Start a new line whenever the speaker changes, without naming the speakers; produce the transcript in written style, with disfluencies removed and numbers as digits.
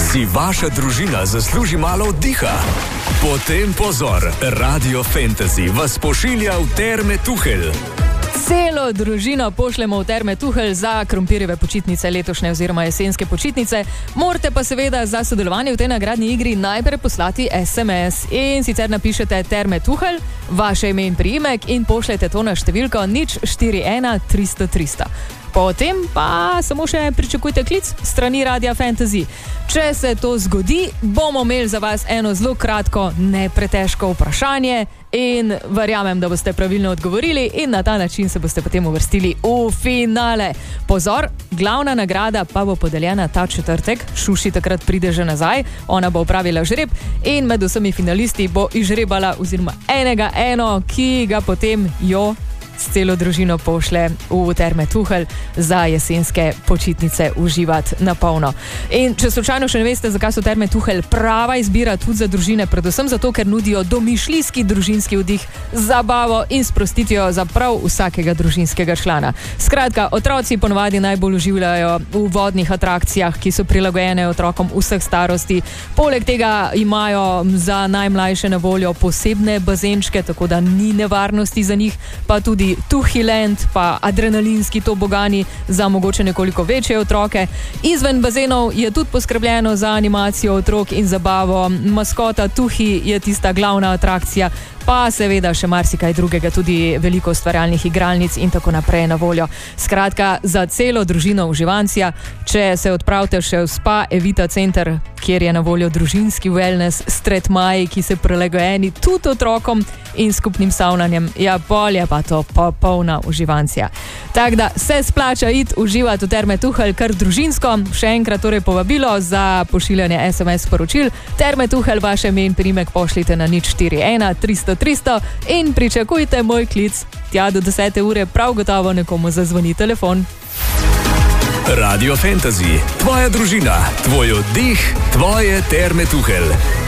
Si vaša družina zasluži malo oddiha? Potem pozor, Radio Fantasy vas pošilja v Terme Tuhelj.
Celo družino pošljemo v Terme Tuhelj za krompirjeve počitnice letošnje oziroma jesenske počitnice. Morate pa seveda za sodelovanje v tej nagradni igri najprej poslati SMS in sicer napišete Terme Tuhelj, vaše ime in priimek in pošljete to na številko 041 300 300. Potem pa samo še pričakujte klic strani Radia Fantasy. Če se to zgodi, bomo imeli za vas eno zelo kratko, ne pretežko vprašanje in verjamem, da boste pravilno odgovorili in na ta način se boste potem uvrstili v finale. Pozor, glavna nagrada pa bo podeljena ta četrtek, Šuši takrat pride že nazaj, ona bo opravila žreb in med vsemi finalisti bo izžrebala oziroma eno, ki ga potem s celo družino pošle v Terme Tuhelj za jesenske počitnice uživati na polno. In če slučajno še ne veste, zakaj so Terme Tuhelj prava izbira tudi za družine, predvsem zato, ker nudijo domišljijski družinski vdih, zabavo in sprostitvijo za prav vsakega družinskega člana. Skratka, otroci ponovadi najbolj uživajo v vodnih atrakcijah, ki so prilagojene otrokom vseh starosti. Poleg tega imajo za najmlajše na voljo posebne bazenčke, tako da ni nevarnosti za njih, pa tudi Tuhiland, pa adrenalinski tobogani za mogoče nekoliko večje otroke. Izven bazenov je tudi poskrbljeno za animacijo otrok in zabavo. Maskota Tuhi je tista glavna atrakcija, pa seveda še marsikaj drugega, tudi veliko ustvarjalnih igralnic in tako naprej na voljo. Skratka, za celo družino uživancija, če se odpravite še v Spa Evita Center, kjer je na voljo družinski wellness s tretmaji, ki se prilagojeni tudi otrokom in skupnim savnanjem, ja, bolje pa to popolna uživancija. Tako da se splača iti uživati v Terme Tuhelj kar družinsko. Še enkrat torej povabilo za pošiljanje SMS sporočil. Terme Tuhelj, vaše ime in priimek pošljite na 041 300 300 in pričakujte moj klic. Tja do 10. ure prav gotovo nekomu zazvoni telefon.
Radio Fantasy, tvoja družina, tvoj oddih, tvoje Terme Tuhelj.